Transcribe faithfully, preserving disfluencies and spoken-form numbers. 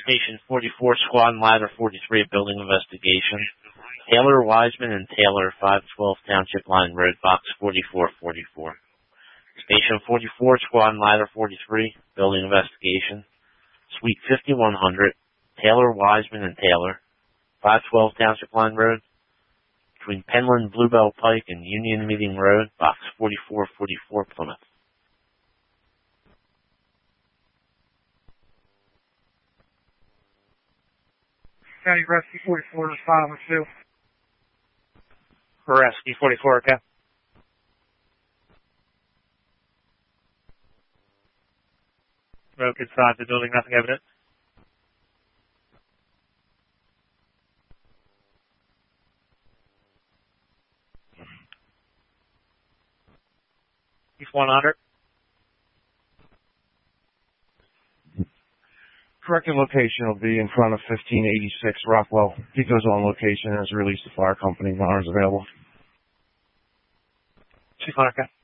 Station forty-four, Squad and Ladder forty-three, building investigation. Taylor, Wiseman, and Taylor, five twelve Township Line Road, box forty-four forty-four. Station forty-four, Squad and Ladder forty-three, building investigation. Suite fifty-one hundred, Taylor, Wiseman, and Taylor, five twelve Township Line Road, between Penland, Bluebell Pike, and Union Meeting Road, box forty-four forty-four, Plymouth. County Rescue forty-four, respond with two. Rescue forty-four, okay. Broke inside the building, nothing evident. East one hundred. Corrected location will be in front of fifteen eighty-six Rockwell. Pico's on location and has released the fire company. Honors available. Chief Hunter, okay.